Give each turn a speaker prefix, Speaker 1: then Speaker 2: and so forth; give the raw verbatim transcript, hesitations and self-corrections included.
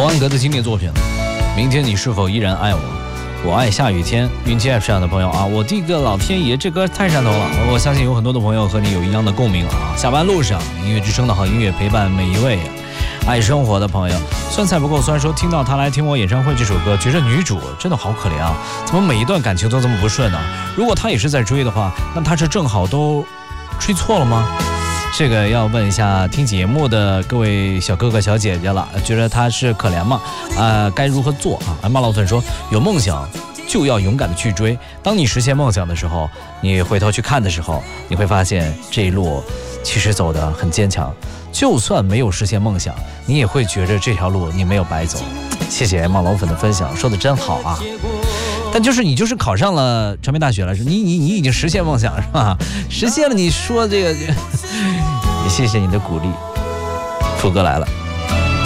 Speaker 1: 安格的经典作品明天你是否依然爱我，我爱下雨天。运气 App 上的朋友啊，我的个老天爷，这歌太上头了，我相信有很多的朋友和你有一样的共鸣啊。下班路上，音乐之声的好音乐陪伴每一位爱生活的朋友。酸菜不够酸说听到他来听我演唱会这首歌，觉着女主真的好可怜啊，怎么每一段感情都这么不顺呢？如果他也是在追的话，那他是正好都追错了吗？这个要问一下听节目的各位小哥哥小姐姐了，觉得他是可怜吗？呃，该如何做啊？马老粉说，有梦想就要勇敢的去追，当你实现梦想的时候，你回头去看的时候，你会发现这一路其实走得很坚强，就算没有实现梦想，你也会觉得这条路你没有白走。谢谢马老粉的分享，说的真好啊。但就是你就是考上了传媒大学了，你你你已经实现梦想是吧？实现了，你说这个，也谢谢你的鼓励。副歌来了。